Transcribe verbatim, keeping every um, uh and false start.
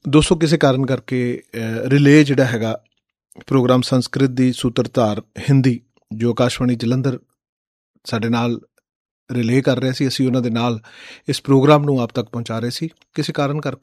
ਦੋਸਤੋ ਕਿਸੇ ਕਾਰਨ ਕਰਕੇ ਰਿਲੇ ਜਿਹੜਾ ਹੈਗਾ ਪ੍ਰੋਗਰਾਮ ਸੰਸਕ੍ਰਿਤ ਦੀ ਸੂਤਰਧਾਰ ਹਿੰਦੀ ਜੋ ਆਕਾਸ਼ਵਾਣੀ ਜਲੰਧਰ ਸਾਡੇ ਨਾਲ ਰਿਲੇ ਕਰ ਰਿਹਾ ਸੀ, ਅਸੀਂ ਉਹਨਾਂ ਦੇ ਨਾਲ ਇਸ ਪ੍ਰੋਗਰਾਮ ਨੂੰ ਆਪ ਤੱਕ ਪਹੁੰਚਾ ਰਹੇ ਸੀ। ਕਿਸੇ ਕਾਰਨ ਕਰਕੇ